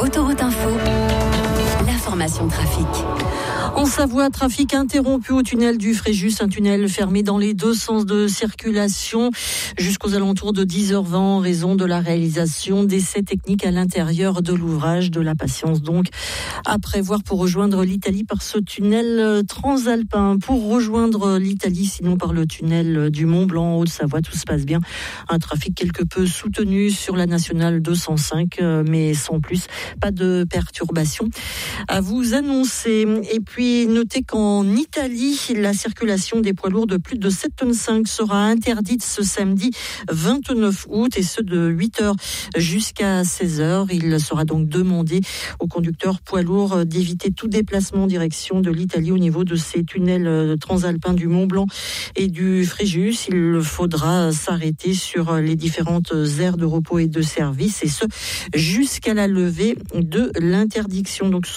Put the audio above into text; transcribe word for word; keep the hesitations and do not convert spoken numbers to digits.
Autoroute Info, l'information trafic. En Savoie, trafic interrompu au tunnel du Fréjus, un tunnel fermé dans les deux sens de circulation jusqu'aux alentours de dix heures vingt en raison de la réalisation d'essais techniques à l'intérieur de l'ouvrage. De la patience donc à prévoir pour rejoindre l'Italie par ce tunnel transalpin. Pour rejoindre l'Italie, sinon par le tunnel du Mont-Blanc en Haute-Savoie, tout se passe bien. Un trafic quelque peu soutenu sur la nationale deux cent cinq, mais sans plus, pas de perturbations à vous annoncer. Et puis notez qu'en Italie, la circulation des poids lourds de plus de sept tonnes cinq sera interdite ce samedi vingt-neuf août et ce de huit heures jusqu'à seize heures. Il sera donc demandé aux conducteurs poids lourds d'éviter tout déplacement en direction de l'Italie au niveau de ces tunnels transalpins du Mont-Blanc et du Fréjus. Il faudra s'arrêter sur les différentes aires de repos et de service et ce jusqu'à la levée de l'interdiction. Donc